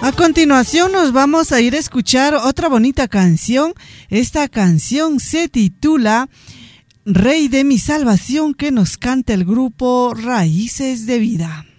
A continuación nos vamos a ir a escuchar otra bonita canción. Esta canción se titula Rey de mi salvación, que nos canta el grupo Raíces de Vida.